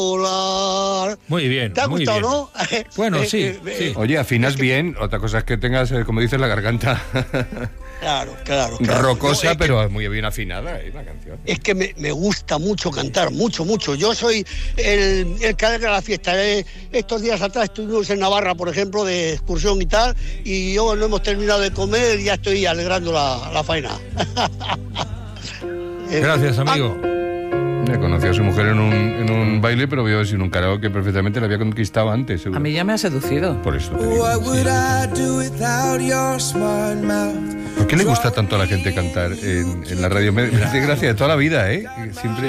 volar. Muy bien. ¿Te ha muy gustado, bien. no? Bueno, sí. Oye, afinas bien, otra cosa es que tengas, como dices, la garganta Claro. rocosa, No, pero muy bien afinada, la canción. Es que me gusta mucho cantar, mucho. Yo soy el que alegra la fiesta. Estos días atrás estuvimos en Navarra, por ejemplo, de excursión y tal, y yo no hemos terminado de comer y ya estoy alegrando la faena. Gracias, amigo. Conocí a su mujer en un baile, pero veo si en un karaoke perfectamente la había conquistado antes, seguro. A mí ya me ha seducido. Por eso te digo, ¿Por qué le gusta tanto a la gente cantar en la radio? Me hace gracia de toda la vida, ¿eh? Siempre